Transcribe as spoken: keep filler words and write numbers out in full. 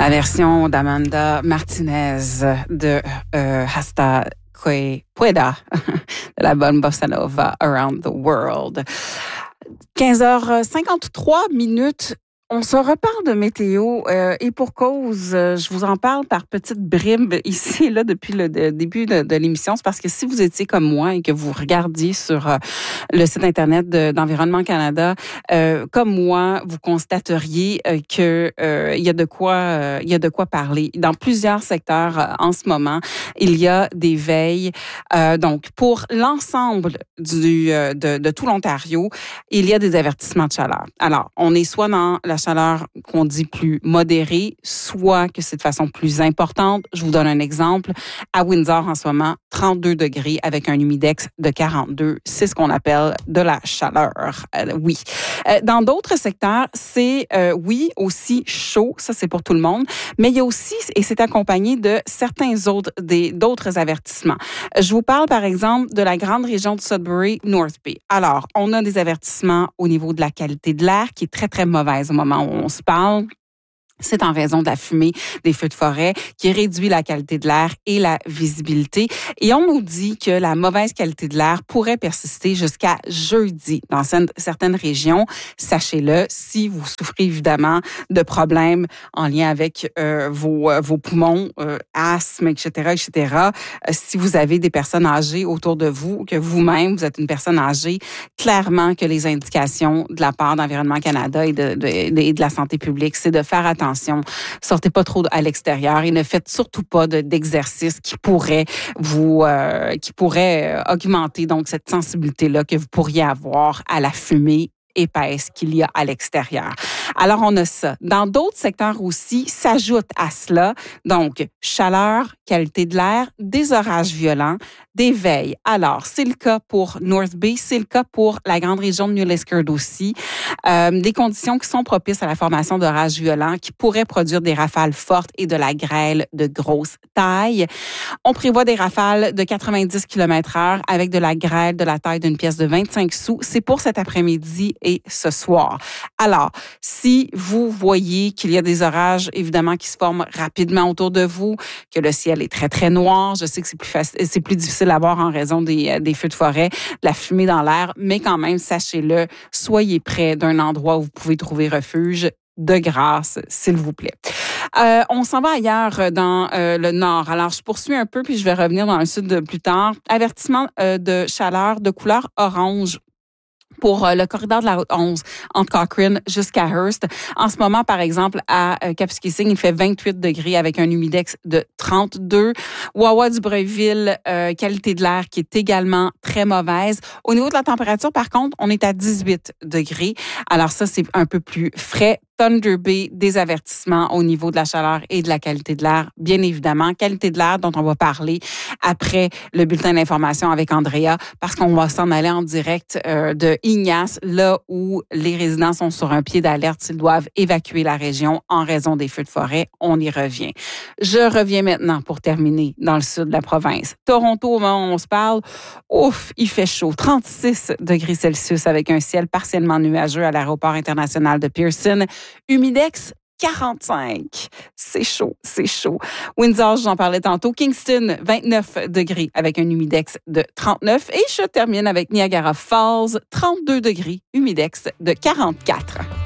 La version d'Amanda Martinez de euh, Hasta que pueda, de la bonne bossa nova Around the World. quinze heures cinquante-trois minutes. On se reparle de météo euh, et pour cause, euh, je vous en parle par petites bribes ici et là depuis le de, début de, de l'émission. C'est parce que si vous étiez comme moi et que vous regardiez sur euh, le site Internet de, d'Environnement Canada, euh, comme moi, vous constateriez euh, que euh, il y a de quoi euh, il y a de quoi parler. Dans plusieurs secteurs euh, en ce moment, il y a des veilles. Euh, donc, pour l'ensemble du euh, de, de tout l'Ontario, il y a des avertissements de chaleur. Alors, on est soit dans la chaleur qu'on dit plus modérée, soit que c'est de façon plus importante. Je vous donne un exemple. À Windsor, en ce moment, trente-deux degrés avec un humidex de quarante-deux. C'est ce qu'on appelle de la chaleur. Euh, oui. Euh, dans d'autres secteurs, c'est, euh, oui, aussi chaud. Ça, c'est pour tout le monde. Mais il y a aussi, et c'est accompagné de certains autres, des, d'autres avertissements. Je vous parle, par exemple, de la grande région de Sudbury, North Bay. Alors, on a des avertissements au niveau de la qualité de l'air qui est très, très mauvaise au moment où on se parle. C'est en raison de la fumée des feux de forêt qui réduit la qualité de l'air et la visibilité. Et on nous dit que la mauvaise qualité de l'air pourrait persister jusqu'à jeudi dans certaines régions. Sachez-le, si vous souffrez évidemment de problèmes en lien avec euh, vos, vos poumons, euh, asthme, et cetera, et cetera, euh, si vous avez des personnes âgées autour de vous, que vous-même, vous êtes une personne âgée, clairement que les indications de la part d'Environnement Canada et de, de, de, de la santé publique, c'est de faire attention. Sortez pas trop à l'extérieur et ne faites surtout pas de, d'exercices qui pourraient vous, euh, qui pourraient augmenter donc cette sensibilité-là que vous pourriez avoir à la fumée épaisse qu'il y a à l'extérieur. Alors, on a ça. Dans d'autres secteurs aussi, s'ajoute à cela, donc, chaleur, qualité de l'air, des orages violents, des veilles. Alors, c'est le cas pour North Bay, c'est le cas pour la grande région de New Liskeard aussi. Euh, des conditions qui sont propices à la formation d'orages violents qui pourraient produire des rafales fortes et de la grêle de grosse taille. On prévoit des rafales de quatre-vingt-dix kilomètres heure avec de la grêle de la taille d'une pièce de vingt-cinq sous. C'est pour cet après-midi et ce soir. Alors, si vous voyez qu'il y a des orages, évidemment, qui se forment rapidement autour de vous, que le ciel est très, très noir, je sais que c'est plus facile, c'est plus difficile à voir en raison des, des feux de forêt, de la fumée dans l'air, mais quand même, sachez-le, soyez près d'un endroit où vous pouvez trouver refuge. De grâce, s'il vous plaît. Euh, on s'en va ailleurs dans euh, le nord. Alors, je poursuis un peu, puis je vais revenir dans le sud plus tard. Avertissement euh, de chaleur de couleur orange pour euh, le corridor de la route onze, entre Cochrane jusqu'à Hearst. En ce moment, par exemple, à euh, Kapuskasing, il fait vingt-huit degrés avec un humidex de trente-deux. Wawa-du-Breuilville, euh, qualité de l'air qui est également très mauvaise. Au niveau de la température, par contre, on est à dix-huit degrés. Alors ça, c'est un peu plus frais. Thunder Bay, des avertissements au niveau de la chaleur et de la qualité de l'air, bien évidemment. Qualité de l'air dont on va parler après le bulletin d'information avec Andrea, parce qu'on va s'en aller en direct euh, de Ignace, là où les résidents sont sur un pied d'alerte s'ils doivent évacuer la région en raison des feux de forêt. On y revient. Je reviens maintenant pour terminer dans le sud de la province. Toronto, au moment où on se parle, ouf, il fait chaud. trente-six degrés Celsius avec un ciel partiellement nuageux à l'aéroport international de Pearson. Humidex, quarante-cinq. C'est chaud, c'est chaud. Windsor, j'en parlais tantôt. Kingston, vingt-neuf degrés avec un humidex de trente-neuf. Et je termine avec Niagara Falls, trente-deux degrés, humidex de quarante-quatre.